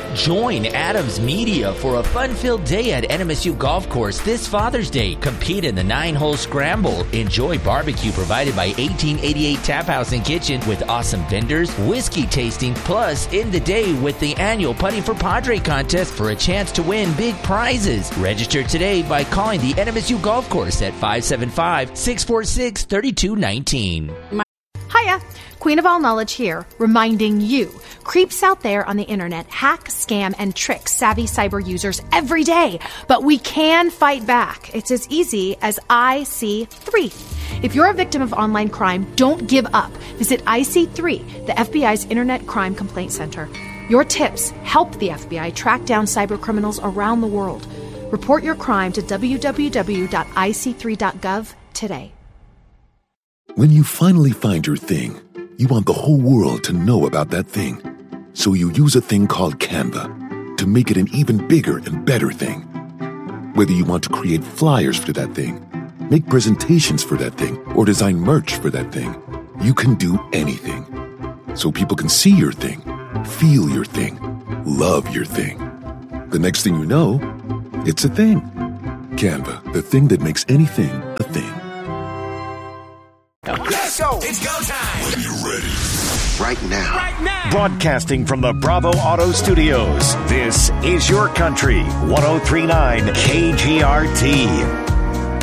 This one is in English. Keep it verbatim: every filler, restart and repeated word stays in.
Join Adams Media for a fun-filled day at N M S U Golf Course this Father's Day. Compete in the nine-hole scramble. Enjoy barbecue provided by eighteen eighty-eight Tap House and Kitchen with awesome vendors, whiskey tasting, plus end the day with the annual Putting for Padre contest for a chance to win big prizes. Register today by calling the N M S U Golf Course at five seven five, six four six, three two one nine. Hiya, Queen of All Knowledge here, reminding you, creeps out there on the internet hack, scam, and trick savvy cyber users every day. But we can fight back. It's as easy as I C three. If you're a victim of online crime, don't give up. Visit I C three, the F B I's Internet Crime Complaint Center. Your tips help the F B I track down cyber criminals around the world. Report your crime to w w w dot i c three dot gov today. When you finally find your thing, you want the whole world to know about that thing. So you use a thing called Canva to make it an even bigger and better thing. Whether you want to create flyers for that thing, make presentations for that thing, or design merch for that thing, you can do anything. So people can see your thing, feel your thing, love your thing. The next thing you know, it's a thing. Canva, the thing that makes anything a thing. Let's go. It's go time. When you're ready. Right now. Right now. Broadcasting from the Bravo Auto Studios, this is Your Country, one oh three point nine K G R T.